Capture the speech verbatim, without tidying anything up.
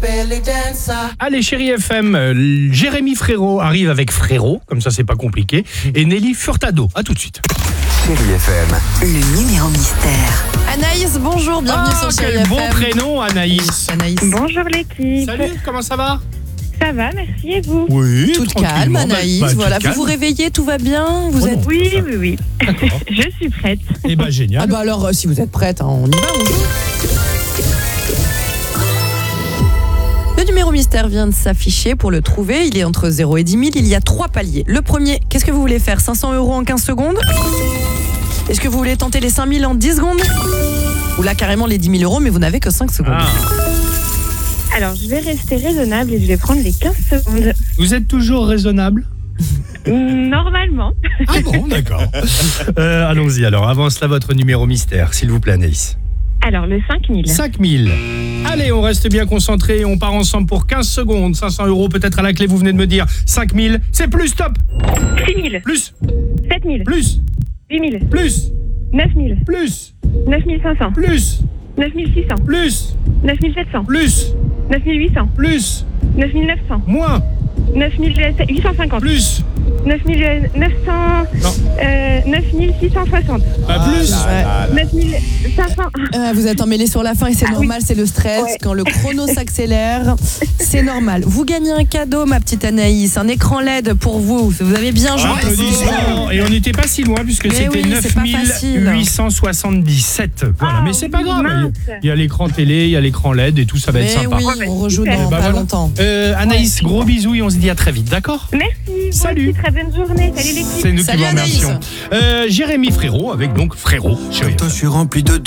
Allez, chérie F M, euh, Jérémy Frérot arrive avec Frérot, comme ça c'est pas compliqué, et Nelly Furtado. À tout de suite. Chérie F M. Le numéro mystère. Anaïs, bonjour, bienvenue Ah, sur Chérie quel F M. bon prénom, Anaïs. Anaïs. Bonjour l'équipe. Salut, comment ça va? Ça va, merci et vous? Oui, Toute tranquillement. calme, Bah, Anaïs. bah, toute voilà, vous calme. vous réveillez, tout va bien. Vous Oh êtes. non. Oui, oui, oui. D'accord. Je suis prête. Eh ben génial. Ah bah alors, euh, si vous êtes prête, hein, on y va, on joue. Le numéro mystère vient de s'afficher. Pour le trouver, il est entre zéro et dix mille. Il y a trois paliers. Le premier, qu'est-ce que vous voulez faire? cinq cents euros en quinze secondes? Est-ce que vous voulez tenter les cinq mille en dix secondes? Ou là, carrément les dix mille euros, mais vous n'avez que cinq secondes. Ah, Alors, je vais rester raisonnable et je vais prendre les quinze secondes. vous êtes toujours raisonnable? Normalement. Ah bon, d'accord. Euh, allons-y alors, avance là votre numéro mystère, s'il vous plaît, Anaïs. Alors, le cinq mille. cinq mille. Allez, on reste bien concentré, on part ensemble pour quinze secondes. cinq cents euros peut-être à la clé, vous venez de me dire. cinq mille, c'est plus, stop. six mille. Plus, sept mille. plus, huit mille. plus, neuf mille. plus, neuf mille cinq cents. plus, neuf mille six cents. plus, neuf mille sept cents. plus, neuf mille huit cents. plus, neuf mille neuf cents. moins, neuf mille huit cent cinquante. plus, neuf mille neuf cents. Non. Euh, neuf mille six cent soixante. pas plus. Ouais. neuf mille cinq cents. Euh, vous êtes emmêlés sur la fin et c'est Ah normal, c'est le stress. Ouais. Quand le chrono s'accélère, c'est normal. Vous gagnez un cadeau, ma petite Anaïs, un écran L E D pour vous. Vous avez bien joué. Applaudissements. Et on n'était pas si loin puisque Mais c'était oui, c'est pas facile. neuf mille huit cent soixante-dix-sept. Voilà, Ah, mais c'est pas oui, grave. mince. Il y a l'écran télé, il y a l'écran L E D et tout, ça va être Mais sympa. oui, mais on rejoue super. dans Bah pas voilà. longtemps. Euh, Anaïs, gros bisous et on se dit à très vite, d'accord? Merci. vous Salut. aussi, très bonne journée. Salut l'équipe. C'est nous qui Salut, vous remercions. Anaïs. Euh, Jérémy Frérot avec donc Frérot. Chérie. Toi, je suis rempli de